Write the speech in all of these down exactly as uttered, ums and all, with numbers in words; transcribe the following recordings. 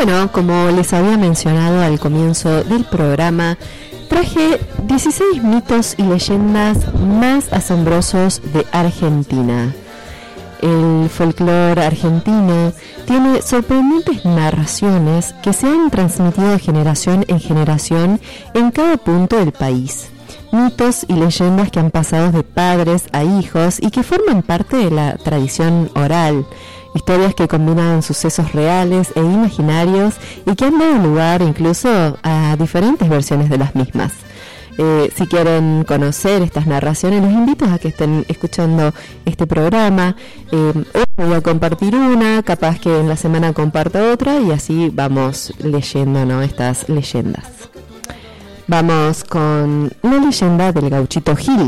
Bueno, como les había mencionado al comienzo del programa, traje dieciséis mitos y leyendas más asombrosos de Argentina. El folclore argentino tiene sorprendentes narraciones que se han transmitido de generación en generación en cada punto del país. Mitos y leyendas que han pasado de padres a hijos y que forman parte de la tradición oral. Historias que combinan sucesos reales e imaginarios y que han dado lugar incluso a diferentes versiones de las mismas. Eh, si quieren conocer estas narraciones, los invito a que estén escuchando este programa. Eh, hoy voy a compartir una, capaz que en la semana comparto otra y así vamos leyendo, ¿no?, estas leyendas. Vamos con una leyenda del Gauchito Gil.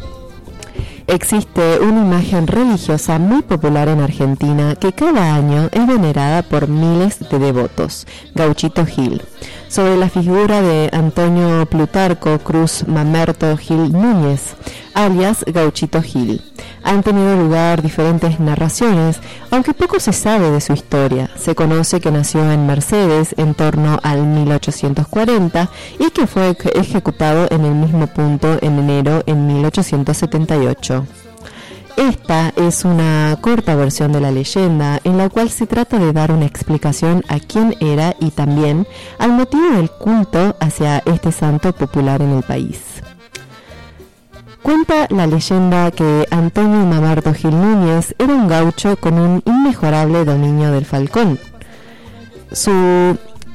Existe una imagen religiosa muy popular en Argentina que cada año es venerada por miles de devotos, Gauchito Gil. Sobre la figura de Antonio Plutarco Cruz Mamerto Gil Núñez, alias Gauchito Gil. Han tenido lugar diferentes narraciones, aunque poco se sabe de su historia. Se conoce que nació en Mercedes en torno al mil ochocientos cuarenta y que fue ejecutado en el mismo punto en enero en mil ochocientos setenta y ocho. Esta es una corta versión de la leyenda en la cual se trata de dar una explicación a quién era y también al motivo del culto hacia este santo popular en el país. Cuenta la leyenda que Antonio Mamerto Gil Núñez era un gaucho con un inmejorable dominio del falcón. Su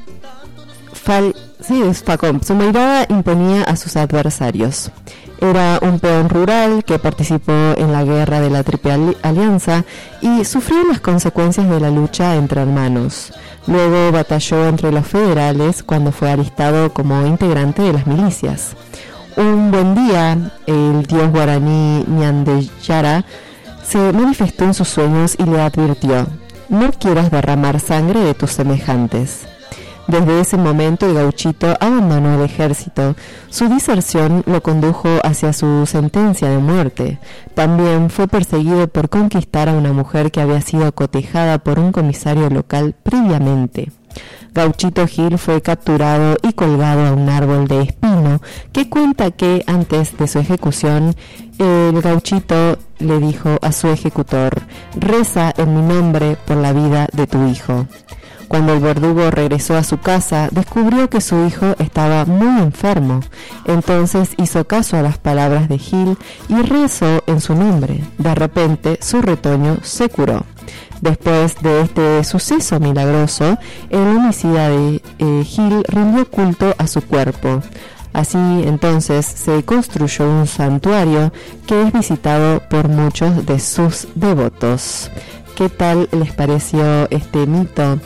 fal... sí, es facón. Su mirada imponía a sus adversarios. Era un peón rural que participó en la guerra de la Triple Alianza y sufrió las consecuencias de la lucha entre hermanos. Luego batalló entre los federales cuando fue alistado como integrante de las milicias. Un buen día, el dios guaraní Ñandeyara se manifestó en sus sueños y le advirtió: no quieras derramar sangre de tus semejantes. Desde ese momento el gauchito abandonó el ejército. Su diserción lo condujo hacia su sentencia de muerte. También fue perseguido por conquistar a una mujer que había sido cotejada por un comisario local previamente. Gauchito Gil fue capturado y colgado a un árbol de espino, que cuenta que antes de su ejecución, el gauchito le dijo a su ejecutor: reza en mi nombre por la vida de tu hijo. Cuando el verdugo regresó a su casa, descubrió que su hijo estaba muy enfermo. Entonces hizo caso a las palabras de Gil y rezó en su nombre. De repente, su retoño se curó. Después de este suceso milagroso, el homicida de eh, Gil rindió culto a su cuerpo. Así entonces se construyó un santuario que es visitado por muchos de sus devotos. ¿Qué tal les pareció este mito?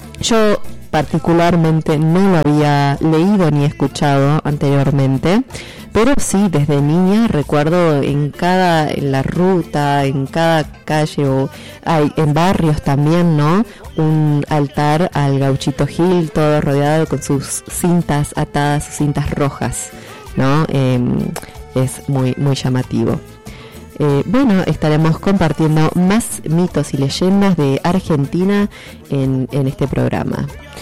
Yo particularmente no lo había leído ni escuchado anteriormente, pero sí, desde niña recuerdo en cada, en la ruta, en cada calle o hay, en barrios también, ¿no?, un altar al Gauchito Gil, todo rodeado con sus cintas atadas, sus cintas rojas, ¿no? Eh, es muy, muy llamativo. Eh, bueno, estaremos compartiendo más mitos y leyendas de Argentina en, en este programa.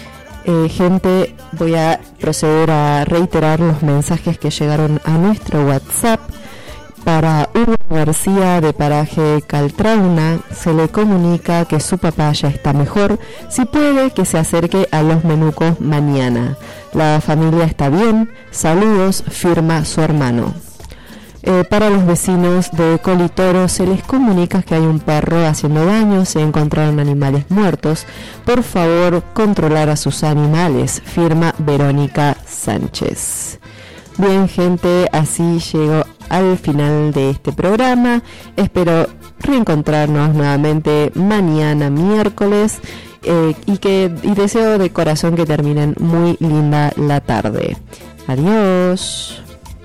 Eh, gente, voy a proceder a reiterar los mensajes que llegaron a nuestro WhatsApp. Para Hugo García de Paraje Caltrauna, se le comunica que su papá ya está mejor. Si puede, que se acerque a Los Menucos mañana. La familia está bien. Saludos, firma su hermano. Eh, para los vecinos de Colitoro se les comunica que hay un perro haciendo daño, se encontraron animales muertos. Por favor, controlar a sus animales, firma Verónica Sánchez. Bien, gente, así llego al final de este programa. Espero reencontrarnos nuevamente mañana miércoles eh, y que y deseo de corazón que terminen muy linda la tarde. Adiós.